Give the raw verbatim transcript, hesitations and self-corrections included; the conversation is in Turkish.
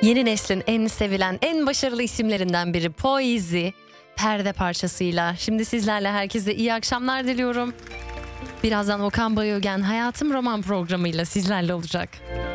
Yeni neslin en sevilen, en başarılı isimlerinden biri Poezy, Perde parçasıyla. Şimdi sizlerle, herkese iyi akşamlar diliyorum. Birazdan Okan Bayülgen Hayatım Roman programıyla sizlerle olacak.